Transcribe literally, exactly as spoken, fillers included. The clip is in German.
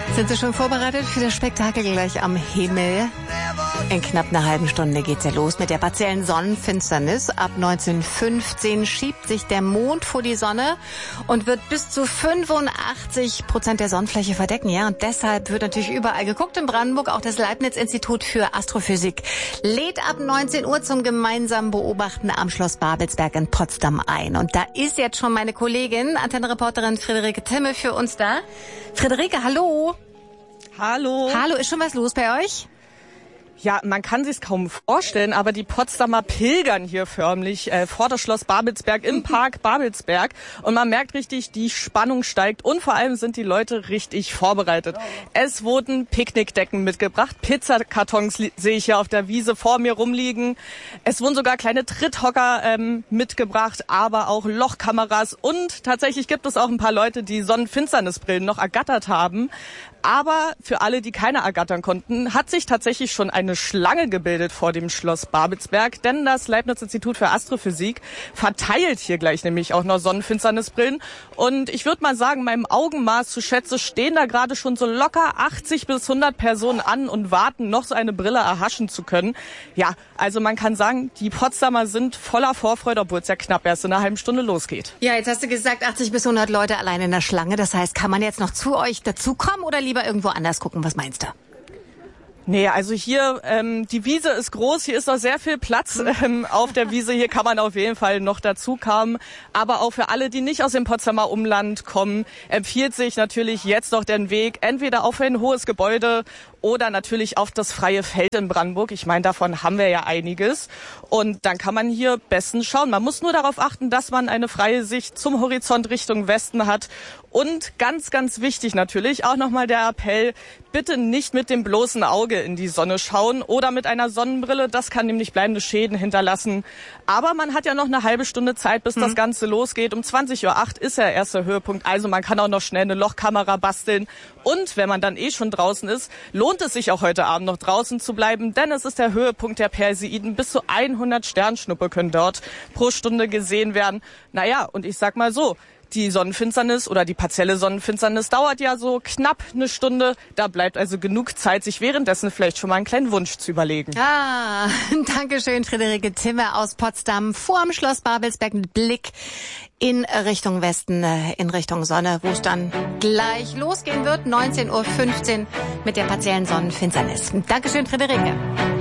Sind Sie schon vorbereitet für das Spektakel gleich am Himmel? In knapp einer halben Stunde geht's ja los mit der partiellen Sonnenfinsternis. Ab neunzehn Uhr fünfzehn schiebt sich der Mond vor die Sonne und wird bis zu fünfundachtzig Prozent der Sonnenfläche verdecken. Ja, und deshalb wird natürlich überall geguckt in Brandenburg. Auch das Leibniz-Institut für Astrophysik lädt ab neunzehn Uhr zum gemeinsamen Beobachten am Schloss Babelsberg in Potsdam ein. Und da ist jetzt schon meine Kollegin, Antennenreporterin Friederike Timme für uns da. Friederike, hallo. Hallo. Hallo, ist schon was los bei euch? Ja, man kann sich's kaum vorstellen, aber die Potsdamer pilgern hier förmlich äh, vor das Schloss Babelsberg im Park Babelsberg. Und man merkt richtig, die Spannung steigt und vor allem sind die Leute richtig vorbereitet. Es wurden Picknickdecken mitgebracht, Pizzakartons sehe ich hier auf der Wiese vor mir rumliegen. Es wurden sogar kleine Tritthocker ähm, mitgebracht, aber auch Lochkameras. Und tatsächlich gibt es auch ein paar Leute, die Sonnenfinsternisbrillen noch ergattert haben. Aber für alle, die keine ergattern konnten, hat sich tatsächlich schon eine Schlange gebildet vor dem Schloss Babelsberg, denn das Leibniz-Institut für Astrophysik verteilt hier gleich nämlich auch noch Sonnenfinsternisbrillen. Und ich würde mal sagen, meinem Augenmaß zu schätzen, stehen da gerade schon so locker achtzig bis hundert Personen an und warten, noch so eine Brille erhaschen zu können. Ja, also man kann sagen, die Potsdamer sind voller Vorfreude, obwohl es ja knapp erst in einer halben Stunde losgeht. Ja, jetzt hast du gesagt, achtzig bis hundert Leute allein in der Schlange. Das heißt, kann man jetzt noch zu euch dazukommen oder lieber irgendwo anders gucken? Was meinst du? Nee, also hier, ähm, die Wiese ist groß, hier ist noch sehr viel Platz ähm, auf der Wiese. Hier kann man auf jeden Fall noch dazu kommen. Aber auch für alle, die nicht aus dem Potsdamer Umland kommen, empfiehlt sich natürlich jetzt noch den Weg entweder auf ein hohes Gebäude oder natürlich auf das freie Feld in Brandenburg. Ich meine, davon haben wir ja einiges. Und dann kann man hier bestens schauen. Man muss nur darauf achten, dass man eine freie Sicht zum Horizont Richtung Westen hat. Und ganz, ganz wichtig natürlich auch nochmal der Appell, bitte nicht mit dem bloßen Auge in die Sonne schauen oder mit einer Sonnenbrille. Das kann nämlich bleibende Schäden hinterlassen. Aber man hat ja noch eine halbe Stunde Zeit, bis hm. das Ganze losgeht. Um zwanzig Uhr acht ist der erste Höhepunkt. Also man kann auch noch schnell eine Lochkamera basteln. Und wenn man dann eh schon draußen ist, lohnt es sich auch heute Abend noch draußen zu bleiben, denn es ist der Höhepunkt der Perseiden. Bis zu hundert Sternschnuppe können dort pro Stunde gesehen werden. Naja, und ich sag mal so, die Sonnenfinsternis oder die partielle Sonnenfinsternis dauert ja so knapp eine Stunde. Da bleibt also genug Zeit, sich währenddessen vielleicht schon mal einen kleinen Wunsch zu überlegen. Ah, danke schön, Friederike Timme aus Potsdam vor dem Schloss Babelsberg mit Blick in Richtung Westen, in Richtung Sonne, wo es dann gleich losgehen wird, neunzehn Uhr fünfzehn mit der partiellen Sonnenfinsternis. Dankeschön, Friederike.